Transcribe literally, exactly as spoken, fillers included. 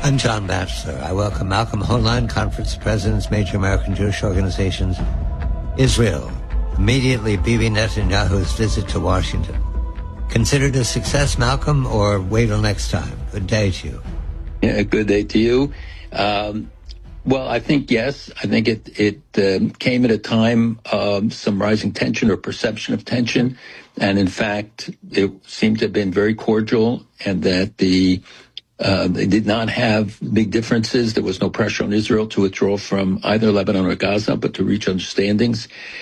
I'm John Batchelor. I welcome Malcolm Hoenlein, Conference of Presidents, major American Jewish organizations, Israel, immediately Bibi Netanyahu's visit to Washington. Considered a success, Malcolm, or wait till next time? Good day to you. Yeah, good day to you. Um, well, I think yes. I think it it um, came at a time of some rising tension or perception of tension, and in fact, it seemed to have been very cordial, and that the uh, they did not have big differences. There was no pressure on Israel to withdraw from either Lebanon or Gaza, but to reach understandings.